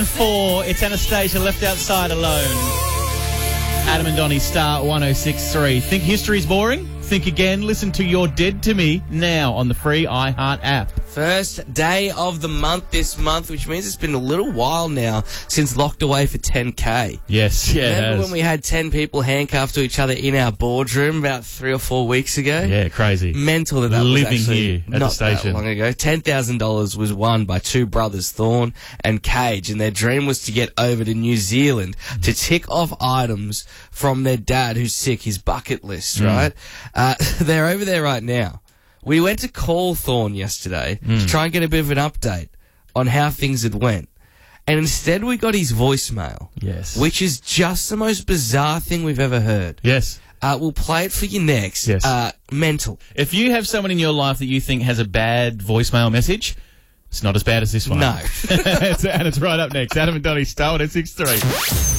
4, it's Anastasia left outside alone. Adam and Donnie, Star 106.3. Think history's boring? Think again. Listen to You're Dead to Me now on the free iHeart app. First day of the month this month, which means it's been a little while now since Locked Away for 10K. Yes, yeah. Remember when we had 10 people handcuffed to each other in our boardroom about 3 or 4 weeks ago? Yeah, crazy. Mental that Living was actually here at the not station. that long ago. $10,000 was won by two brothers, Thorne and Cage, and their dream was to get over to New Zealand to tick off items from their dad who's sick, his bucket list, right? They're over there right now. We went to call Thorne yesterday to try and get a bit of an update on how things had went. And instead we got his voicemail. Yes. Which is just the most bizarre thing we've ever heard. Yes. We'll play it for you next. Yes. Mental. If you have someone in your life that you think has a bad voicemail message, it's not as bad as this one. No. And it's right up next. Adam and Donnie, Star 106.3.